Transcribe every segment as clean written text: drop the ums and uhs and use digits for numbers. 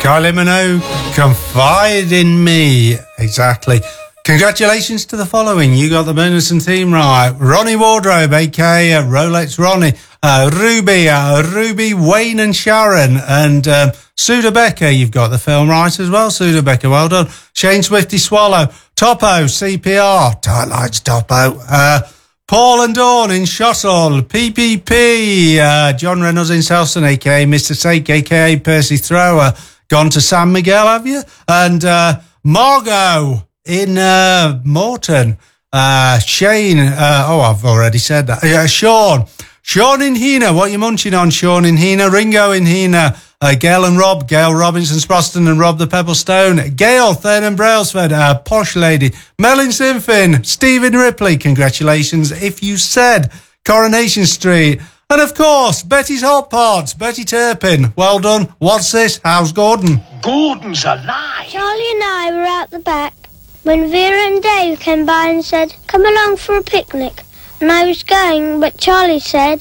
Kylie Minogue, Confide in Me. Exactly. Congratulations to the following. You got the bonus and theme right. Ronnie Wardrobe, a.k.a. Rolex Ronnie. Ruby, Wayne and Sharon. And Suda Becker, you've got the film right as well. Suda Becker, well done. Shane Swifty Swallow. Topo, CPR. Tight lights, Topo. Paul and Dawn in Shottle. PPP. John Reynolds in Selston, a.k.a. Mr. Sake, a.k.a. Percy Thrower. Gone to San Miguel, have you? And Margot in Morton. Shane. I've already said that. Sean in Hena. What you munching on, Sean in Hena? Ringo in Hena. Gail and Rob. Gail Robinson Sproston and Rob the Pebblestone. Gail Thurn Brailsford. Posh Lady. Melin Sinfin. Stephen Ripley. Congratulations if you said Coronation Street. And of course, Betty's Hot Pots. Betty Turpin. Well done. What's this? How's Gordon? Gordon's alive. Charlie and I were out the back when Vera and Dave came by and said, "Come along for a picnic." And I was going, but Charlie said,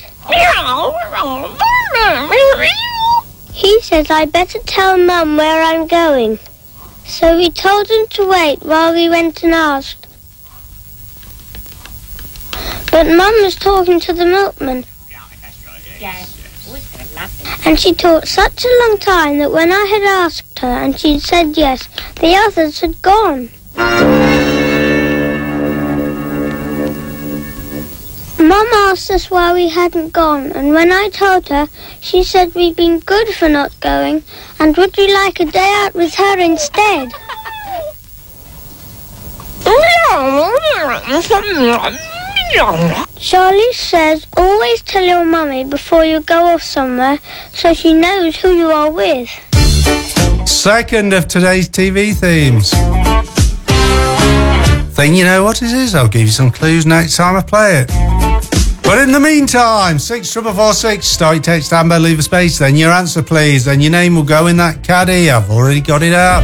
he said I better tell Mum where I'm going. So we told him to wait while we went and asked. But Mum was talking to the milkman. And she talked such a long time that when I had asked her and she'd said yes, the others had gone. Mum asked us why we hadn't gone, and when I told her, she said we'd been good for not going, and would we like a day out with her instead? Charlie says, always tell your mummy before you go off somewhere, so she knows who you are with. Second of today's TV themes. Think you know what it is? I'll give you some clues next time I play it. But in the meantime, 64446, start your text, Amber, leave a space, then your answer please, then your name will go in that caddy. I've already got it out.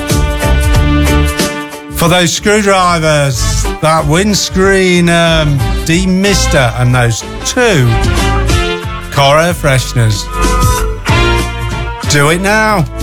For those screwdrivers, that windscreen demister, and those 2 car air fresheners. Do it now.